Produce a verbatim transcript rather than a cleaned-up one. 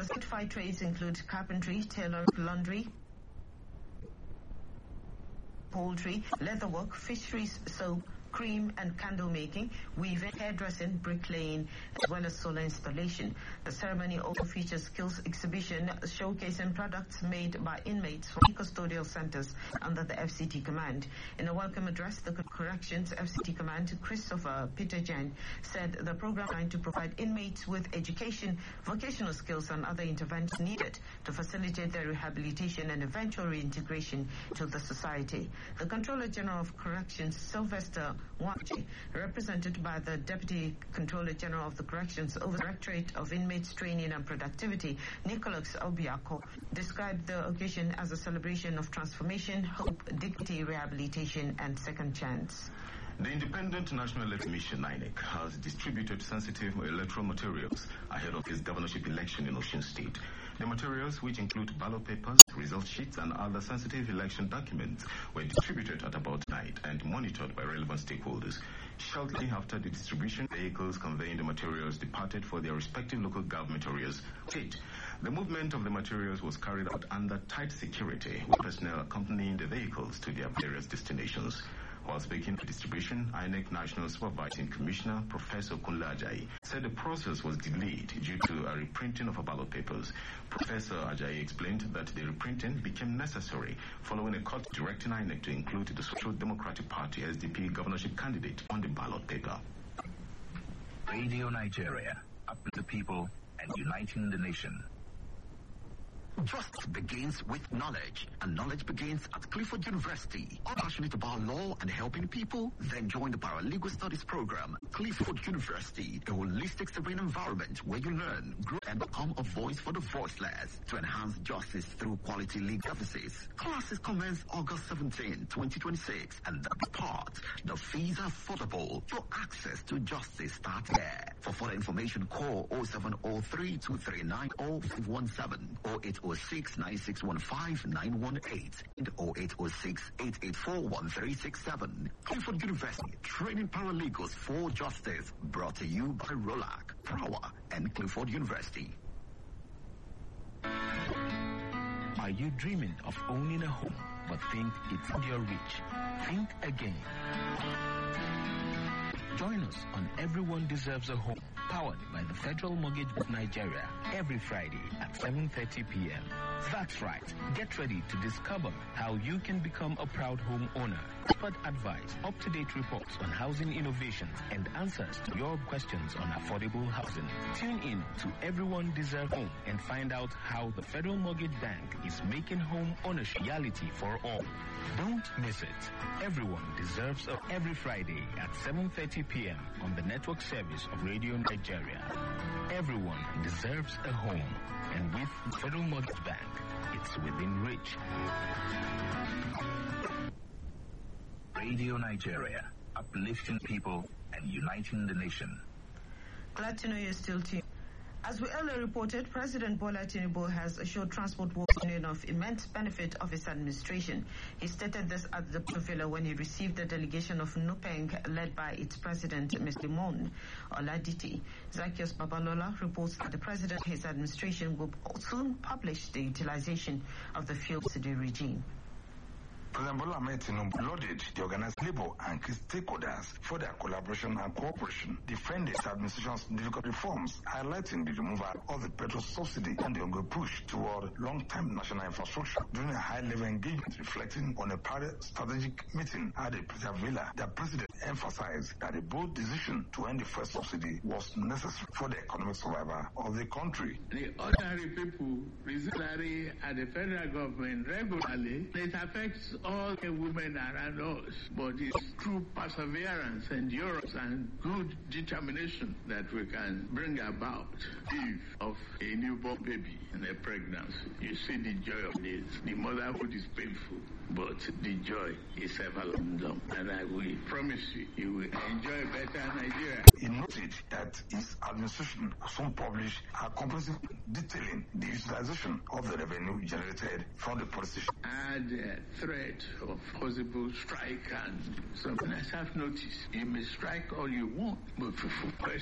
Certified trades include carpentry, tailor, laundry, poultry, leatherwork, fisheries, soap, cream and candle making, weaving, hairdressing, bricklaying, as well as solar installation. The ceremony also features skills exhibition showcasing products made by inmates from custodial centers under the F C T command. In a welcome address, the Corrections F C T command, Christopher Peter Jen, said the program is designed to provide inmates with education, vocational skills and other interventions needed to facilitate their rehabilitation and eventual reintegration to the society. The Controller General of Corrections, Sylvester Wachi, represented by the Deputy Controller General of the Corrections over the Directorate of Inmates Training and Productivity, Nicholas Obiako, described the occasion as a celebration of transformation, hope, dignity, rehabilitation, and second chance. The Independent National Electoral Commission, I N E C, has distributed sensitive electoral materials ahead of its governorship election in Osun State. The materials, which include ballot papers, result sheets, and other sensitive election documents, were distributed at about night and monitored by relevant stakeholders. Shortly after the distribution, vehicles conveying the materials departed for their respective local government areas. The movement of the materials was carried out under tight security, with personnel accompanying the vehicles to their various destinations. While speaking of distribution, I N E C National Supervising Commissioner Professor Kunle Ajayi said the process was delayed due to a reprinting of ballot papers. Professor Ajayi explained that the reprinting became necessary following a court directing I N E C to include the Social Democratic Party S D P governorship candidate on the ballot paper. Radio Nigeria, uplifting the people and uniting the nation. Justice begins with knowledge, and knowledge begins at Clifford University. Are passionate about law and helping people? Then join the Paralegal Studies program. Clifford University, a holistic serene environment where you learn, grow, and become a voice for the voiceless to enhance justice through quality legal services. Classes commence August seventeenth, twenty twenty-six, and the part, the fees are affordable. Your access to justice starts there. For further information, call oh seven oh three, two three nine, oh five one seven or eight oh six, nine six one five, nine one eight and oh eight oh six, eight eight four, one three six seven. Clifford University, training paralegals for justice. Brought to you by Rolac, Power, and Clifford University. Are you dreaming of owning a home but think it's out your reach? Think again. Join us on Everyone Deserves a Home, powered by the Federal Mortgage of Nigeria, every Friday at seven thirty p.m. That's right. Get ready to discover how you can become a proud homeowner. Expert advice, up-to-date reports on housing innovations, and answers to your questions on affordable housing. Tune in to Everyone Deserves Home and find out how the Federal Mortgage Bank is making home ownership reality for all. Don't miss it. Everyone Deserves a every Friday at seven thirty p.m. on the network service of Radio Nigeria. Everyone deserves a home, and with the Federal Mortgage Bank, it's within reach. Radio Nigeria, uplifting people and uniting the nation. Glad to know you're still tuned. As we earlier reported, President Bola Tinubu has assured Transport Workers Union of immense benefit of his administration. He stated this at the Villa when he received a delegation of Nupeng led by its president, Mister Limon Oladiti. Zacchaeus Babalola reports that the president and his administration will soon publish the utilization of the fuel subsidy regime. President Bola Ahmed Tinubu lauded the organized labor and stakeholders for their collaboration and cooperation, defending his administration's difficult reforms, highlighting the removal of the petrol subsidy and the ongoing push toward long-term national infrastructure. During a high-level engagement reflecting on a party strategic meeting at the President Villa, the president emphasized that a bold decision to end the first subsidy was necessary for the economic survival of the country. The ordinary people receive salary at the federal government regularly. It affects all the women around us, but it's through perseverance, endurance, and good determination that we can bring about the of a newborn baby and a pregnancy. You see the joy of this. The motherhood is painful, but the joy is everlasting. And I will promise you, you will enjoy better Nigeria. He noted that his administration soon published a comprehensive detailing the utilization of the revenue generated from the police station. Add a threat of possible strike and something. As I've noticed, you may strike all you want, but for